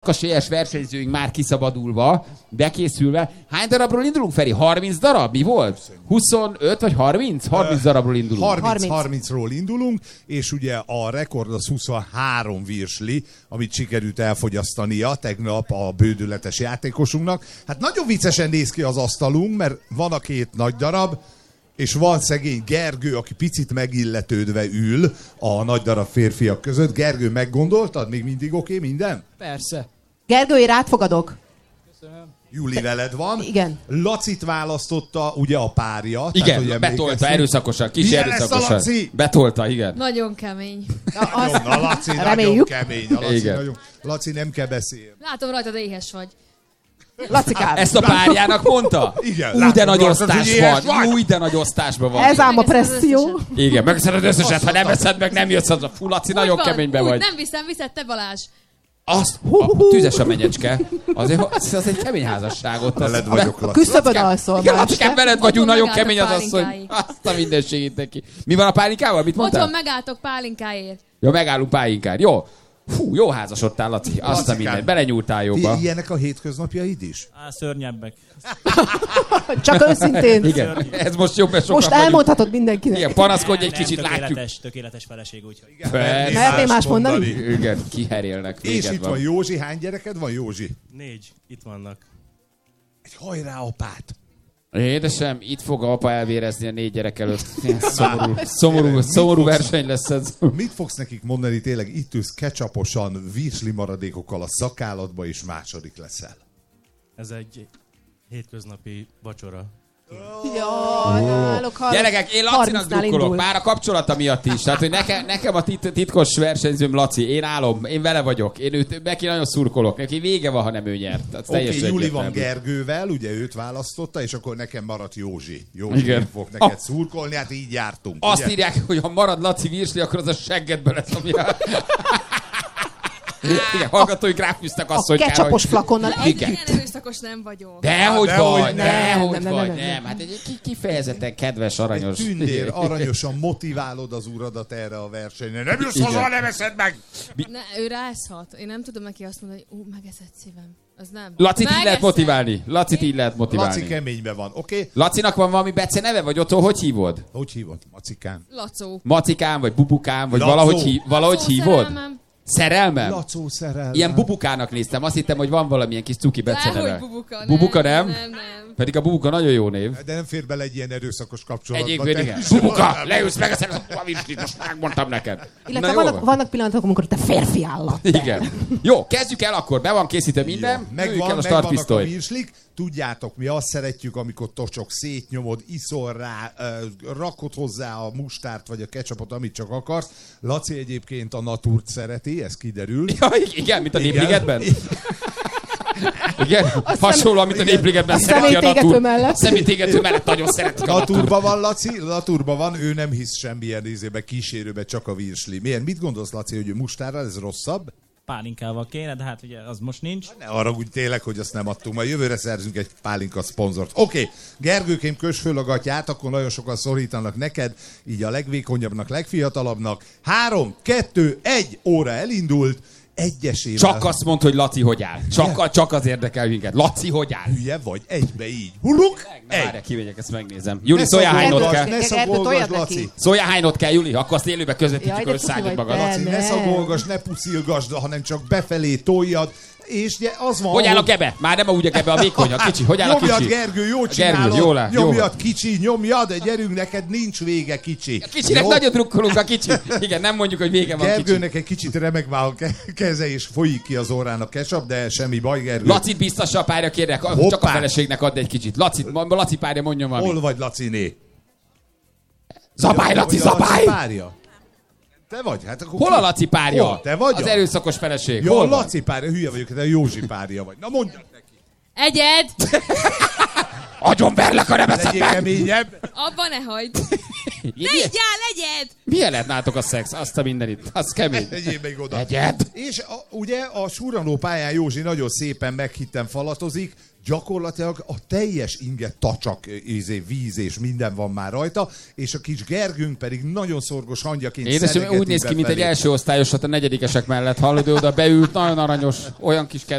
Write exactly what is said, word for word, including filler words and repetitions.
kakasélyes versenyzőink már kiszabadulva, bekészülve. Hány darabról indulunk, Feri? harminc darab? Mi volt? huszonöt vagy harminc? harminc darabról indulunk. harminc-harmincról indulunk, és ugye a rekord az huszonhárom virsli, amit sikerült elfogyasztania tegnap a bődületes játékosunknak. Hát nagyon viccesen néz ki az asztalunk, mert van a két nagy darab, és van szegény Gergő, aki picit megilletődve ül a nagy darab férfiak között. Gergő, meggondoltad? Még mindig oké okay, minden? Persze. Gergő, én átfogadok. Köszönöm. Júli veled van. Igen. Lacit választotta ugye a párja. Igen, tehát, hogy betolta erőszakosan, kis milyen erőszakosan. lesz a Laci? Betolta, igen. Nagyon kemény. Azt Jó, na, Laci reméljük. nagyon kemény. A Laci, Igen. nagyon... Laci, nem kell beszélni. Látom rajtad, éhes vagy. Lacikám. Ezt a párjának mondta? Igen. Úgy, de látom, nagy Laci, osztás hogy ilyes van. vagy. Úgy, de nagy osztásban van. Ez ám a Megeszed az presszió. összeset. Igen, megveszed az összeset, ha nem veszed meg, nem jössz az a Fú, Laci, nagyon Úgy van, keményben úgy, vagy. Nem viszem, viszed te, Balázs. Azt, a tüzes a menyecske. Azért, az, az egy kemény házasságot. Veled vagyok, Laci. Küszöbön alszol Igen, már Lacikám, este. veled vagyunk, Otthon nagyon kemény az megálltok asszony. pálinkáig. Azt a mindenségét neki. Mi van a pálinkával? Mit mondtál? Otthon megálltok pálinkáért. Jó, megállunk pálinkát. Jó. Fú, jó házasodtál, Laci. Azt a Lacikám. mindent. Belenyúltál jóba. Ti ilyenek a hétköznapjaid is? Á, szörnyebbek. Csak őszintén. Igen, ez most jobb, mert sokan Most vagyunk. elmondhatod mindenkinek. Igen, panaszkodj egy Nem, kicsit, látjuk. tökéletes, tökéletes feleség, úgyhogy. Persze. Mernél más mondani? Igen, kiherélnek. És Véged itt van van. Józsi. Hány gyereked van, Józsi? Négy, itt vannak. Egy hajrá apát. Édesem, itt fog apa elvérezni a négy gyerek előtt. Szomorú, szomorú, szomorú verseny lesz ez. Mit fogsz nekik mondani, tényleg itt ülsz ketchuposan, virsli maradékokkal a szakállatba, és második leszel? Ez egy hétköznapi vacsora. Jaj, náluk hallok. Gyerekek, én Lacinak harmincnál drukkolok, indul. már a kapcsolata miatt is. Tehát, hogy nekem, nekem a tit- titkos versenyzőm Laci, én állom, én vele vagyok, én őt, neki nagyon szurkolok, neki vége van, ha nem ő nyert. Oké, okay, teljesen Júli van egyértelmű. Gergővel, ugye őt választotta, és akkor nekem maradt Józsi. Józsi, Igen. én fog neked Ah. szurkolni, hát így jártunk. Azt ugye? írják, hogy ha marad Laci virsli, akkor az a seggedbe lesz, ami a... Igen, hallgatóik ráfűztek azt, A hogy ketchupos hogy... flakonnal Igen. Ilyen erőszakos nem vagyok. Dehogy dehogy vagy, nem. dehogy Nem, nem, vagy, nem, nem, nem. Hát egy ki- kifejezetten kedves, aranyos. Tündér, aranyosan motiválod az uradat erre a versenyre. Nem jussz Igen. haza, nem eszed meg! Ne, ő ráeszhat. Én nem tudom neki azt mondani, hogy ú, megeszed szívem. Az nem. Lacit így lehet Megeszed. motiválni. Lacit így lehet motiválni. Laci keményben van, oké? Okay? Lacinak van valami bece neve, vagy otthon hogy hívod? Hogy hívod? Macikán. Lacó. Macikám, vagy bubukám, vagy Lacó. valahogy, hív, valahogy Lacó hívod? szerelmem. Szerelmem? Lacó szerelme. Ilyen bubukának néztem, azt hittem, hogy van valamilyen kis cuki bece neve. Dehogy bubuka. Bubuka nem? Nem, nem. Pedig a bubuka nagyon jó név. De nem fér bele egy ilyen erőszakos kapcsolatba. Egyébként te igen. is. Bubuka, leülsz meg a virslit, most megmondtam neked. Illetve Na jó vannak, van. vannak pillanatok, amikor te férfi állat. Igen. Jó, kezdjük el akkor, be van készítve minden, Jó. lőjük Megvan, el a megvannak a startpisztolyt. virslik. Tudjátok, mi azt szeretjük, amikor tocsok szétnyomod, iszol rá, uh, rakod hozzá a mustárt vagy a ketchupot, amit csak akarsz. Laci egyébként a natúrt szereti, ez kiderül. Ja, igen, mint a Igen. Népligetben. Igen, hasonló, amit a igen. Népligetben A szereti a szemétégető natúr. mellett. A szemétégető mellett nagyon szeretik a natúr. Naturba van, Laci, naturba van, ő nem hisz semmilyen ízébe, kísérőbe, csak a virsli. Milyen, mit gondolsz, Laci, hogy mustárral ez rosszabb? Pálinkával kéne, de hát ugye az most nincs. Ne arra úgy tényleg, hogy azt nem adtunk. Majd jövőre szerzünk egy pálinka szponzort. Oké, okay. Gergőkém, kös föl a gatyát, akkor nagyon sokan szorítanak neked, így a legvékonyabbnak, legfiatalabbnak. Három, kettő, egy óra elindult, egyesével. Csak azt mondd, hogy Laci hogy áll. Csak, csak az érdekel minket. Laci hogy áll. Hülye vagy, egybe így. Huluk, Várj, egy. kimegyek, ezt megnézem. Júli, Ne szóljál hány not szagolgass, kell. ne Gergő, szagolgass, toljad Laci. neki. Szóljál hány not kell, Júli, akkor azt élőben Jaj, közvetítjük, de hogy cuki szálljuk vagy. magad. Laci, ne Ne. szagolgass, ne puszilgasd, hanem csak befelé toljad. És ugye az van, Hogy áll a hogy- gebe? Már nem a úgy a gebe, a vékony, a kicsi. Hogy áll a Nyomjad, kicsi? Gergő, jól Gergő, csinálod. jól áll, jól Nyomjad, van. kicsi, nyomjad, de gyerünk, neked nincs vége, kicsi. A kicsinek Jó? nagyon drukkolunk a kicsi. Igen, nem mondjuk, hogy vége van kicsi. Gergőnek egy kicsit remek már a ke- keze, és folyik ki az orrának ketchup, de semmi baj, Gergő. Lacit biztassa a párja, kérlek, csak a Hoppá. feleségnek add egy kicsit. Lacit, ma- Laci párja mondjon valamit. Hol vagy, Laciné? Zabály, Laci, Vagy a zabály! párja? Te vagy? Hát akkor Hol ki? a Laci párja? Hol? Te vagy? Az a- erőszakos feleség. Jó, Hol a van? Laci párja, hülye vagyok, te a Józsi párja vagy. Na mondjad neki. Egyed! Agyonverlek, ha nem eszed Legyél meg! keményebb. Abba ne hagyd! Ne Milyen, igyál, egyed! milyen lehet nálatok a szex? Azt a mindenit. Az kemény. Legyél még oda. Egyed? És a, ugye a surranó pályán Józsi nagyon szépen meghitten falatozik, gyakorlatilag a teljes inge tacsak, ízé, víz és minden van már rajta, és a kis Gergőnk pedig nagyon szorgos hangyaként Édesem, szeregeti úgy néz ki, mint egy befelé. első osztályosat a negyedikesek mellett. Hallod, ő oda beült, nagyon aranyos, olyan kis